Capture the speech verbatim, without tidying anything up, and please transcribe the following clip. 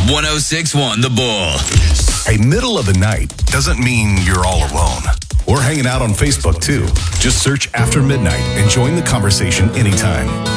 one oh six point one The Bull. Hey, middle of the night doesn't mean you're all alone. We're hanging out on Facebook too. Just search After Midnight and join the conversation anytime.